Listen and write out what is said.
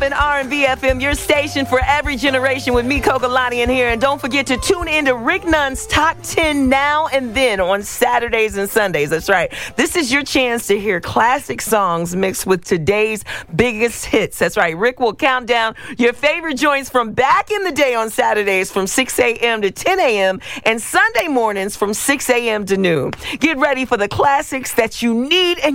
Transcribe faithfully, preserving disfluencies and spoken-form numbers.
ninety-seven R and B F M, your station for every generation with me, Coco Lonnie, in here. And don't forget to tune in to Rick Nunn's Top ten Now and Then on Saturdays and Sundays. That's right. This is your chance to hear classic songs mixed with today's biggest hits. That's right. Rick will count down your favorite joints from back in the day on Saturdays from six a.m. to ten a.m. and Sunday mornings from six a.m. to noon. Get ready for the classics that you need and